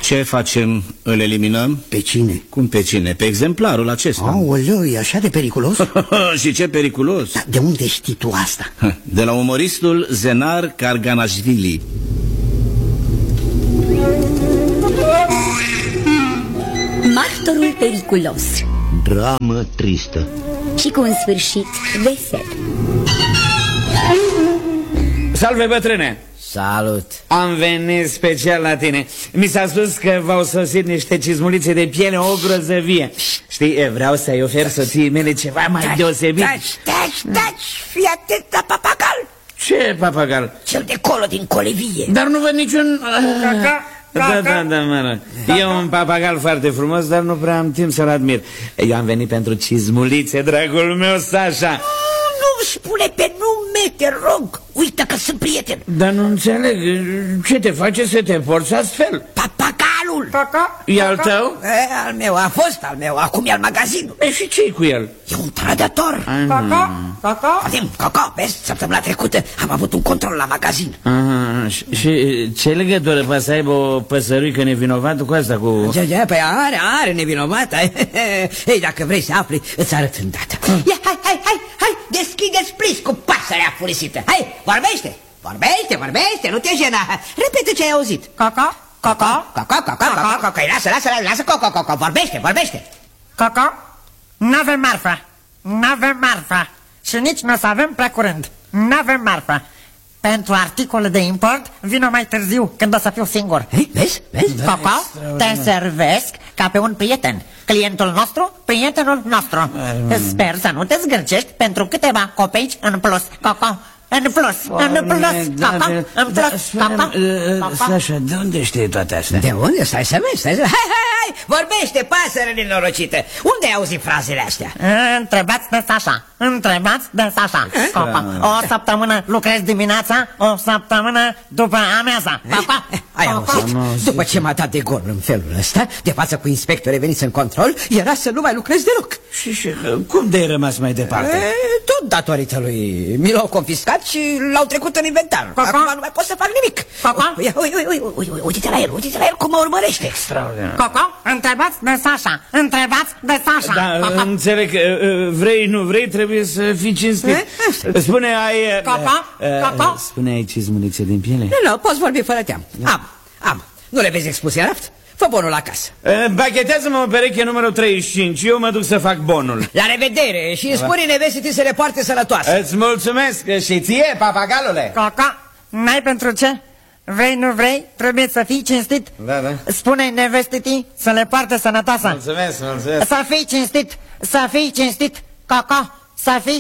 Ce facem? Îl eliminăm? Pe cine? Cum pe cine? Pe exemplarul acesta. Aoleu, e așa de periculos? Și ce periculos? Dar de unde știi tu asta? De la umoristul Zenar Karganashvili. Martorul periculos. Dramă tristă. Și cu un sfârșit vesel. Salve, bătrâne! Salut! Am venit special la tine. Mi s-a spus că v-au sosit niște cizmulițe de piele, o grozăvie. Știi, vreau să-i ofer soției mele ceva mai deosebit. Taci, fii atent la papagal. Ce papagal? Cel de colo din colevie. Dar nu văd niciun... Da, mă. E un papagal foarte frumos, dar nu prea am timp să-l admir. Eu am venit pentru cizmulițe, dragul meu, Sasha. Nu spune pe nume, te rog. Uită că sunt prieten. Dar nu înțeleg, ce te face să te porți astfel? Papagalul. E al tău? Al meu, a fost al meu, acum e al magazinului. Și ce-i cu el? E un trădător. Caca, vezi, săptămâna trecută am avut un control la magazin. Și ce legătură poate să aibă o păsăruică nevinovată cu asta? Păi are nevinovată. Ei, dacă vrei să afli, îți arăt îndată. Ia, hai, deschide-ți plis cu pasărea furisită. Hai, vorbește, nu te jena. Repete ce ai auzit. Caca. Lasă, vorbește. Caca, n-avem marfa. Și nici nu o să avem prea curând. N-avem marfa. Pentru articole de import vină mai târziu, când o să fiu singur. Vezi? Caca, te servesc ca pe un prieten. Clientul nostru, prietenul nostru. Sper să nu te zgârcești pentru câteva copeici în plus. Caca, în plus. Sasha, de unde știi toate astea? De unde? Stai să vezi. Hai, vorbește, pasăre nenorocită. Unde ai auzit frazele astea? Întrebați de Sasha. O săptămână lucrez dimineața, o săptămână după amiaza. Ai auzit? După ce m-a dat de gol în felul ăsta, de față cu inspectorii veniți în control, era să nu mai lucrez deloc. Și cum de-ai rămas mai departe? Tot datorită lui. Mi l-au confiscat și l-au trecut în inventar. Acum nu mai pot să fac nimic. Uite-te la el cum mă urmărește. Extraordinar. Coco, întrebați de Sasha. Da, înțeleg că nu vrei, trebuie să fii cinstit. Spune, ai... Coco? Spune, ai cizmulițe din piele? Nu, poți vorbi fără teamă. Am. Nu le vezi expuse în raft? Fă bonul acasă. Pachetează-mă o pereche numărul 35. Eu mă duc să fac bonul. La revedere și îmi spune nevestii să le poarte sănătoasă. Îți mulțumesc și ție, papagalule. Coco, n-ai pentru ce? Vrei, nu vrei, trebuie să fii cinstit. Da. Spune nevestitii să le poarte sănătoasă. Mulțumesc. Să fii cinstit, Coco, să fii